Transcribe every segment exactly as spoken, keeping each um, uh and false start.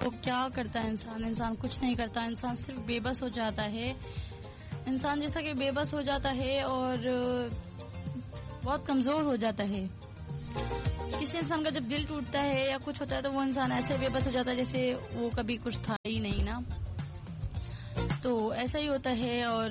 تو کیا کرتا ہے انسان؟ انسان کچھ نہیں کرتا، انسان صرف بے بس ہو جاتا ہے. انسان جیسا کہ بے بس ہو جاتا ہے اور بہت کمزور ہو جاتا ہے. کسی انسان کا جب دل ٹوٹتا ہے یا کچھ ہوتا ہے تو وہ انسان ایسے بے بس ہو جاتا ہے جیسے وہ کبھی کچھ تھا ہی نہیں نا. تو ایسا ہی ہوتا ہے. اور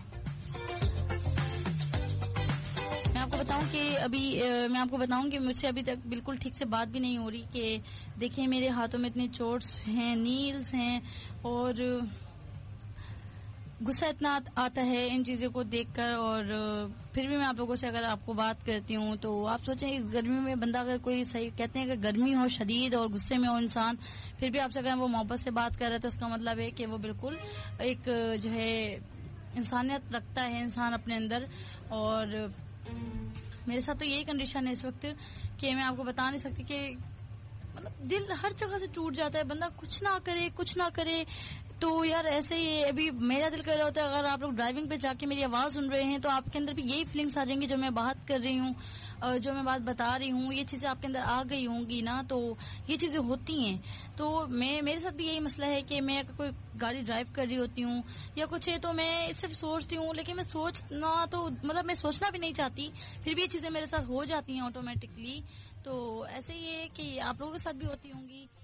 میں آپ کو بتاؤں کہ ابھی میں آپ کو بتاؤں کہ مجھ سے ابھی تک بالکل ٹھیک سے بات بھی نہیں ہو رہی کہ دیکھیں میرے ہاتھوں میں اتنے چوٹس ہیں، نیلز ہیں، اور غصہ اتنا آتا ہے ان چیزوں کو دیکھ کر. اور پھر بھی میں آپ لوگوں سے اگر آپ کو بات کرتی ہوں تو آپ سوچیں گرمی میں بندہ اگر کوئی صحیح کہتے ہیں کہ گرمی ہو شدید اور غصے میں ہو انسان، پھر بھی آپ سے اگر وہ محبت سے بات کر رہے تو اس کا مطلب ہے کہ وہ بالکل ایک جو ہے انسانیت رکھتا ہے انسان اپنے اندر. اور میرے ساتھ تو یہی کنڈیشن ہے اس وقت کہ میں آپ کو بتا نہیں سکتی کہ مطلب دل ہر جگہ سے ٹوٹ جاتا ہے. بندہ کچھ نہ کرے کچھ نہ کرے تو یار ایسے ہی ابھی میرا دل کر رہا ہوتا ہے اگر آپ لوگ ڈرائیونگ پہ جا کے میری آواز سن رہے ہیں تو آپ کے اندر بھی یہی فیلنگس آ جائیں گی جو میں بات کر رہی ہوں، جو میں بات بتا رہی ہوں، یہ چیزیں آپ کے اندر آ گئی ہوں گی نا. تو یہ چیزیں ہوتی ہیں. تو میں میرے ساتھ بھی یہی مسئلہ ہے کہ میں کوئی گاڑی ڈرائیو کر رہی ہوتی ہوں یا کچھ ہے تو میں صرف سوچتی ہوں، لیکن میں سوچنا تو مطلب میں سوچنا بھی نہیں چاہتی، پھر بھی یہ چیزیں میرے ساتھ ہو جاتی ہیں آٹومیٹکلی. تو ایسے ہی ہے کہ آپ لوگوں کے ساتھ بھی ہوتی ہوں گی.